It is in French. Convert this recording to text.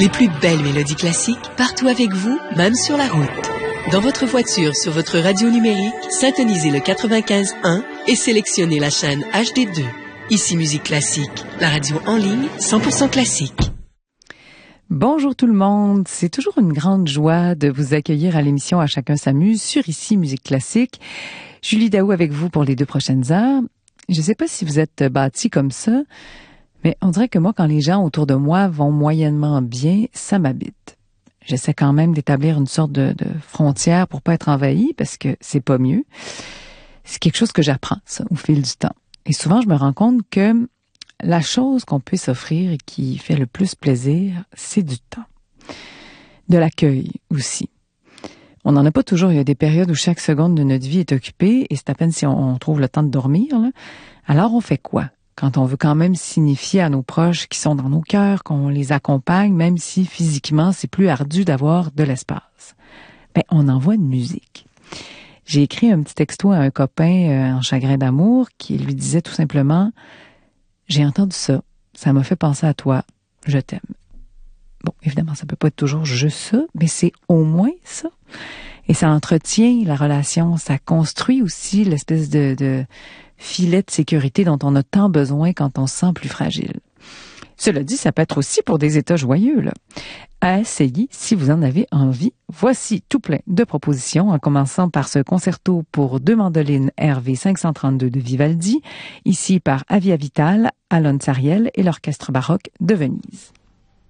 Les plus belles mélodies classiques, partout avec vous, même sur la route. Dans votre voiture, sur votre radio numérique, syntonisez le 95.1 et sélectionnez la chaîne HD2. Ici Musique Classique, la radio en ligne 100% classique. Bonjour tout le monde, c'est toujours une grande joie de vous accueillir à l'émission À chacun s'amuse sur Ici Musique Classique. Julie Daou avec vous pour les 2 prochaines heures. Je ne sais pas si vous êtes bâtis comme ça, mais on dirait que moi, quand les gens autour de moi vont moyennement bien, ça m'habite. J'essaie quand même d'établir une sorte de frontière pour pas être envahi, parce que c'est pas mieux. C'est quelque chose que j'apprends, ça, au fil du temps. Et souvent, je me rends compte que la chose qu'on peut s'offrir et qui fait le plus plaisir, c'est du temps. De l'accueil aussi. On n'en a pas toujours. Il y a des périodes où chaque seconde de notre vie est occupée et c'est à peine si on trouve le temps de dormir, là. Alors, on fait quoi? Quand on veut quand même signifier à nos proches qui sont dans nos cœurs, qu'on les accompagne, même si physiquement c'est plus ardu d'avoir de l'espace. Ben, on envoie une musique. J'ai écrit un petit texto à un copain en chagrin d'amour qui lui disait tout simplement « J'ai entendu ça, ça m'a fait penser à toi, je t'aime ». Bon, évidemment, ça peut pas être toujours juste ça, mais c'est au moins ça. Et ça entretient la relation, ça construit aussi l'espèce de filet de sécurité dont on a tant besoin quand on se sent plus fragile. Cela dit, ça peut être aussi pour des états joyeux, là. À essayer si vous en avez envie. Voici tout plein de propositions, en commençant par ce concerto pour 2 mandolines RV 532 de Vivaldi, ici par Avia Vital, Alon Sariel et l'Orchestre baroque de Venise.